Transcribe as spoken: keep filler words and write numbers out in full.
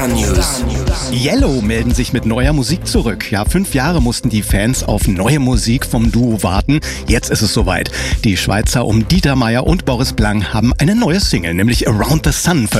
Star News. Yellow melden sich mit neuer Musik zurück. Ja, fünf Jahre mussten die Fans auf neue Musik vom Duo warten. Jetzt ist es soweit. Die Schweizer um Dieter Meier und Boris Blank haben eine neue Single, nämlich Around the Sun, veröffentlicht.